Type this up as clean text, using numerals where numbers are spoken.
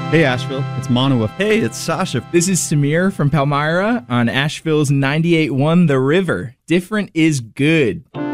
Hey, Asheville. It's Manawa. Hey, it's Sasha. This is Samir from Palmyra on Asheville's 98.1 The River. Different is good.